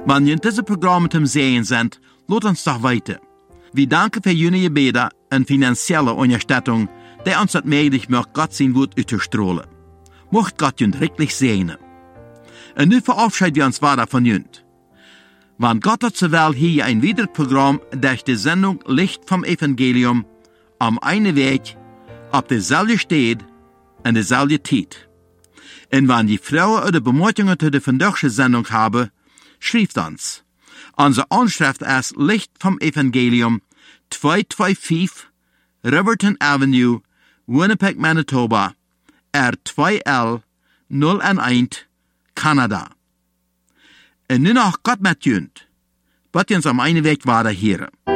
Wenn ihr in diesem Programm zum Sehen sind, lasst uns doch weiter. Wir danken für jene Gebete und finanzielle Unterstützung, die uns das möglich macht, Gott sein Wort auszustrahlen. Mocht Gott uns wirklich segnen. Und nun verabschieden wir uns weiter von uns. Wenn Gott hat zowel hier ein weiteres Programm durch die Sendung Licht vom Evangelium am einen Weg, auf derselben Stelle und derselben Zeit. Und wenn die Frauen oder Bemerkungen zu der vandaagse Sendung haben, schreibt uns. Unsere Anschrift ist Licht vom Evangelium, 225 Riverton Avenue, Winnipeg, Manitoba, R2L 011, Kanada. Und nun noch Gott mit uns. Wird uns am einen Weg weiter hören.